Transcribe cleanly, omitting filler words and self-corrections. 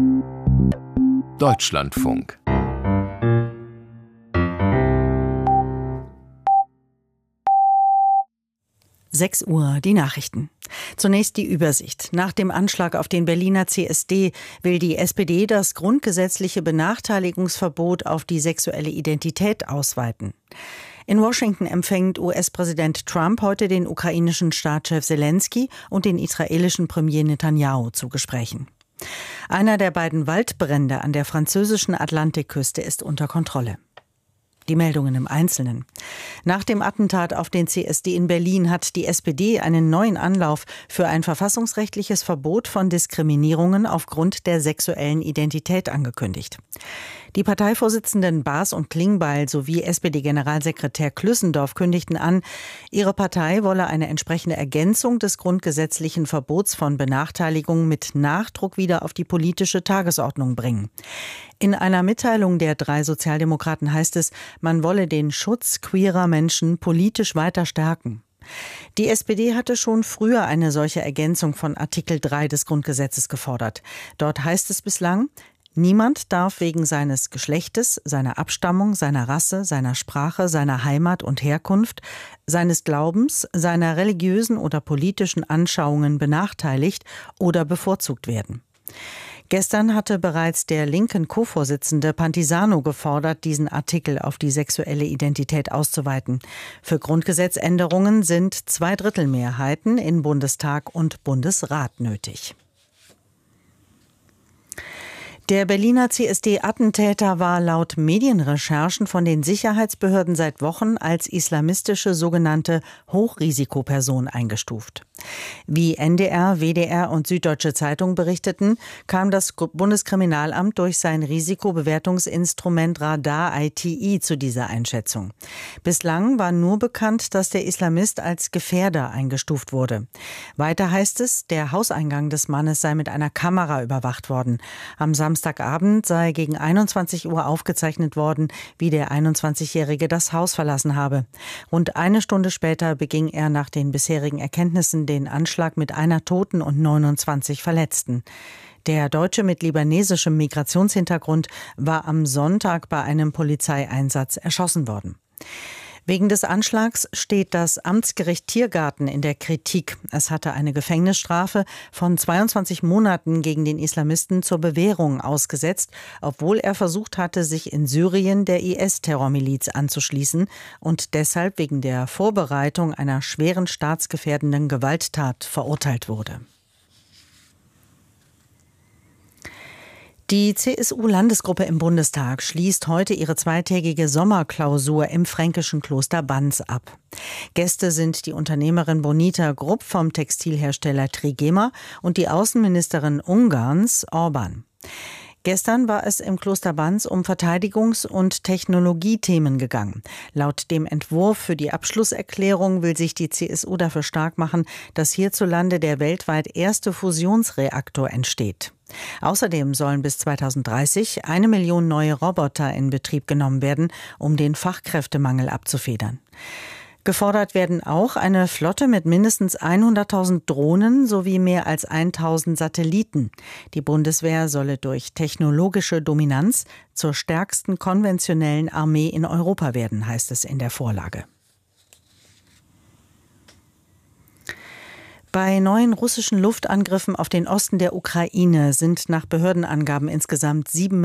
Deutschlandfunk. Uhr, die Nachrichten. Zunächst die Übersicht. Nach dem Anschlag auf den Berliner CSD will die SPD das grundgesetzliche Benachteiligungsverbot auf die sexuelle Identität ausweiten. In Washington empfängt US-Präsident Trump heute den ukrainischen Staatschef Selenskyj und den israelischen Premier Netanyahu zu Gesprächen. Einer der beiden Waldbrände an der französischen Atlantikküste ist unter Kontrolle. Die Meldungen im Einzelnen. Nach dem Attentat auf den CSD in Berlin hat die SPD einen neuen Anlauf für ein verfassungsrechtliches Verbot von Diskriminierungen aufgrund der sexuellen Identität angekündigt. Die Parteivorsitzenden Baas und Klingbeil sowie SPD-Generalsekretär Klüssendorf kündigten an, ihre Partei wolle eine entsprechende Ergänzung des grundgesetzlichen Verbots von Benachteiligung mit Nachdruck wieder auf die politische Tagesordnung bringen. In einer Mitteilung der drei Sozialdemokraten heißt es, man wolle den Schutz queerer Menschen politisch weiter stärken. Die SPD hatte schon früher eine solche Ergänzung von Artikel 3 des Grundgesetzes gefordert. Dort heißt es bislang: Niemand darf wegen seines Geschlechtes, seiner Abstammung, seiner Rasse, seiner Sprache, seiner Heimat und Herkunft, seines Glaubens, seiner religiösen oder politischen Anschauungen benachteiligt oder bevorzugt werden. Gestern hatte bereits der linken Co-Vorsitzende Pantisano gefordert, diesen Artikel auf die sexuelle Identität auszuweiten. Für Grundgesetzänderungen sind 2/3 Mehrheiten in Bundestag und Bundesrat nötig. Der Berliner CSD-Attentäter war laut Medienrecherchen von den Sicherheitsbehörden seit Wochen als islamistische sogenannte Hochrisikoperson eingestuft. Wie NDR, WDR und Süddeutsche Zeitung berichteten, kam das Bundeskriminalamt durch sein Risikobewertungsinstrument Radar ITI zu dieser Einschätzung. Bislang war nur bekannt, dass der Islamist als Gefährder eingestuft wurde. Weiter heißt es, der Hauseingang des Mannes sei mit einer Kamera überwacht worden. Am Samstagabend sei gegen 21 Uhr aufgezeichnet worden, wie der 21-Jährige das Haus verlassen habe. Rund eine Stunde später beging er nach den bisherigen Erkenntnissen den Anschlag mit einer Toten und 29 Verletzten. Der Deutsche mit libanesischem Migrationshintergrund war am Sonntag bei einem Polizeieinsatz erschossen worden. Wegen des Anschlags steht das Amtsgericht Tiergarten in der Kritik. Es hatte eine Gefängnisstrafe von 22 Monaten gegen den Islamisten zur Bewährung ausgesetzt, obwohl er versucht hatte, sich in Syrien der IS-Terrormiliz anzuschließen und deshalb wegen der Vorbereitung einer schweren staatsgefährdenden Gewalttat verurteilt wurde. Die CSU-Landesgruppe im Bundestag schließt heute ihre zweitägige Sommerklausur im fränkischen Kloster Banz ab. Gäste sind die Unternehmerin Bonita Grupp vom Textilhersteller Trigema und die Außenministerin Ungarns Orban. Gestern war es im Kloster Banz um Verteidigungs- und Technologiethemen gegangen. Laut dem Entwurf für die Abschlusserklärung will sich die CSU dafür stark machen, dass hierzulande der weltweit erste Fusionsreaktor entsteht. Außerdem sollen bis 2030 1 Million neue Roboter in Betrieb genommen werden, um den Fachkräftemangel abzufedern. Gefordert werden auch eine Flotte mit mindestens 100.000 Drohnen sowie mehr als 1.000 Satelliten. Die Bundeswehr solle durch technologische Dominanz zur stärksten konventionellen Armee in Europa werden, heißt es in der Vorlage. Bei neuen russischen Luftangriffen auf den Osten der Ukraine sind nach Behördenangaben insgesamt 7